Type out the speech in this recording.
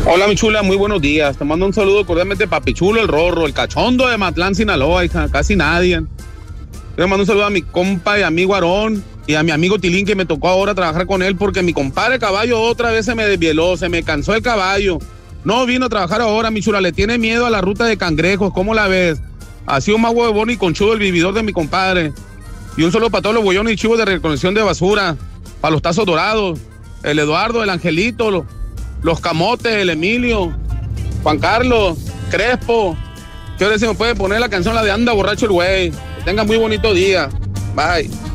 Hola, mi chula, muy buenos días. Te mando un saludo cordialmente, papi chulo, el Rorro, el cachondo de Matlán, Sinaloa, hija, casi nadie. Te mando un saludo a mi compa y amigo Aarón y a mi amigo Tilín, que me tocó ahora trabajar con él porque mi compadre caballo otra vez se me desvieló, se me cansó el caballo. No vino a trabajar ahora, mi chula, le tiene miedo a la ruta de cangrejos, ¿cómo la ves? Ha sido más huevón y conchudo el vividor de mi compadre. Y un saludo para todos los bollones y chivos de recolección de basura, para los tazos dorados, el Eduardo, el Angelito, los camotes, el Emilio, Juan Carlos, Crespo. ¿Qué hora se me puede poner la canción, la de Anda Borracho el Güey? Que tengan muy bonito día. Bye.